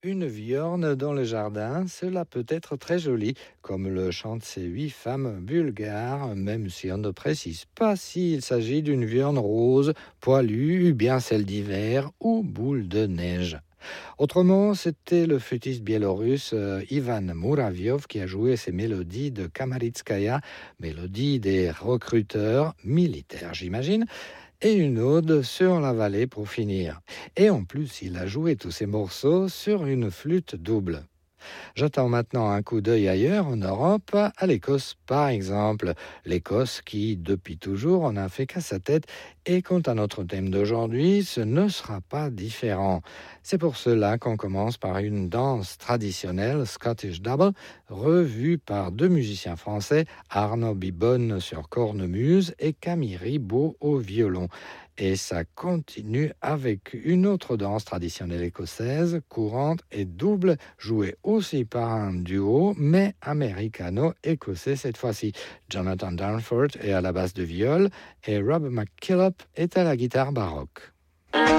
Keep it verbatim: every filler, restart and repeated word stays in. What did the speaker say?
Une viorne dans le jardin, cela peut être très joli, comme le chantent ces huit femmes bulgares, même si on ne précise pas s'il s'agit d'une viorne rose, poilue, bien celle d'hiver ou boule de neige. Autrement, c'était le flûtiste biélorusse euh, Ivan Muraviov qui a joué ces mélodies de Kamaritskaya, mélodies des recruteurs militaires, j'imagine, et une ode sur la vallée pour finir. Et en plus, il a joué tous ces morceaux sur une flûte double. J'attends maintenant un coup d'œil ailleurs, en Europe, à l'Écosse par exemple. L'Écosse qui, depuis toujours, en a fait qu'à sa tête. Et quant à notre thème d'aujourd'hui, ce ne sera pas différent. C'est pour cela qu'on commence par une danse traditionnelle, Scottish Double, revue par deux musiciens français, Arnaud Bibonne sur cornemuse et Camille Ribaud au violon. Et ça continue avec une autre danse traditionnelle écossaise, courante et double, jouée aussi par un duo, mais américano-écossais cette fois-ci. Jonathan Danforth est à la basse de viol et Rob McKillop est à la guitare baroque.